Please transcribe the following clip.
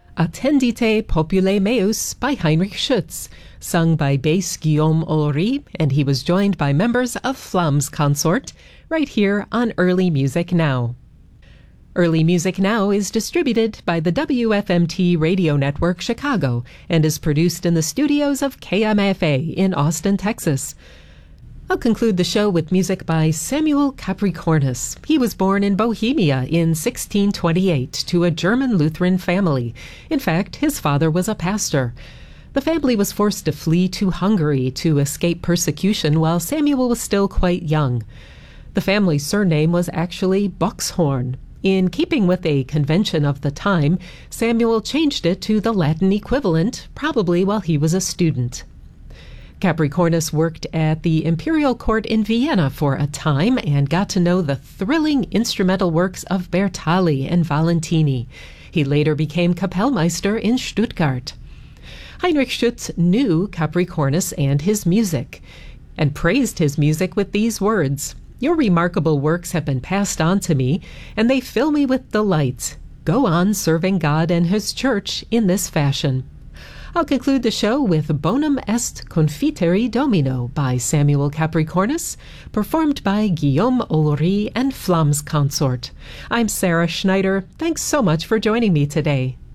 Attendite Popule Meus by Heinrich Schütz, sung by bass Guillaume Olry, and he was joined by members of Flamm's Consort, right here on Early Music Now. Early Music Now is distributed by the WFMT Radio Network Chicago and is produced in the studios of KMFA in Austin, Texas. I'll conclude the show with music by Samuel Capricornus. He was born in Bohemia in 1628 to a German Lutheran family. In fact, his father was a pastor. The family was forced to flee to Hungary to escape persecution while Samuel was still quite young. The family's surname was actually Boxhorn. In keeping with a convention of the time, Samuel changed it to the Latin equivalent, probably while he was a student. Capricornus worked at the Imperial Court in Vienna for a time and got to know the thrilling instrumental works of Bertali and Valentini. He later became Kapellmeister in Stuttgart. Heinrich Schütz knew Capricornus and his music, and praised his music with these words: "Your remarkable works have been passed on to me, and they fill me with delight. Go on serving God and His Church in this fashion." I'll conclude the show with Bonum Est Confiteri Domino by Samuel Capricornus, performed by Guillaume Olry and Flamm's Consort. I'm Sarah Schneider. Thanks so much for joining me today.